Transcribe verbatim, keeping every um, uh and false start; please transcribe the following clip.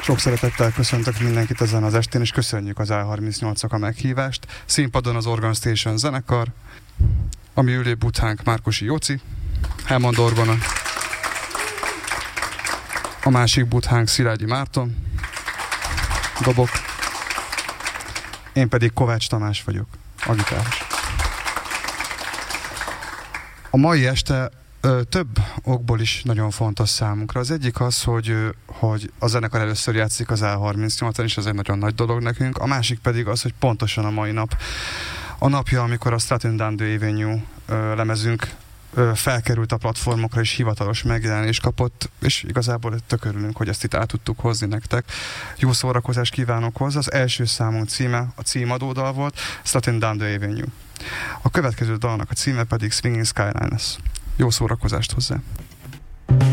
Sok szeretettel köszöntök mindenkit ezen az estén, és köszönjük az á harmincnyolcnak a meghívást. Színpadon az Organ Station zenekar, a mi ülőbuthánk Márkosi Jóci, Hammond orgona, a másik buthánk Szilágyi Márton, dobok, én pedig Kovács Tamás vagyok, a gitáros. A mai este ö, több okból is nagyon fontos számunkra. Az egyik az, hogy, ö, hogy a zenekar először játszik az á harmincnyolcon, és ez egy nagyon nagy dolog nekünk. A másik pedig az, hogy pontosan a mai nap a napja, amikor a Stratton Down the Avenue ö, lemezünk ö, felkerült a platformokra, és hivatalos megjelenést kapott, és igazából tök örülünk, hogy ezt itt át tudtuk hozni nektek. Jó szórakozást kívánok hozzá. Az első számunk címe, a címadó dal volt, Stratton Down the Avenue. A következő dalnak a címe pedig Swinging Skylines. Jó szórakozást hozzá!